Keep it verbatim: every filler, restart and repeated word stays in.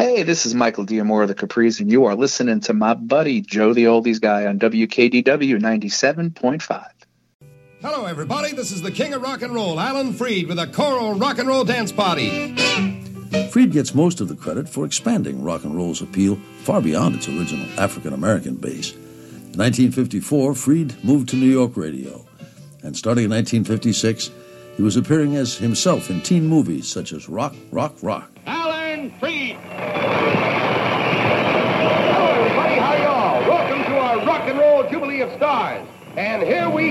Hey, this is Michael Diamore of the Capris, and you are listening to my buddy Joe the Oldies Guy on W K D W ninety-seven point five. Hello, everybody. This is the king of rock and roll, Alan Freed, with a choral rock and roll dance party. Freed gets most of the credit for expanding rock and roll's appeal far beyond its original African-American base. In nineteen fifty-four, Freed moved to New York radio, and starting in nineteen fifty-six, he was appearing as himself in teen movies such as Rock, Rock, Rock. Alan Freed! Hello, everybody. How y'all? Welcome to our Rock and Roll Jubilee of Stars. And here we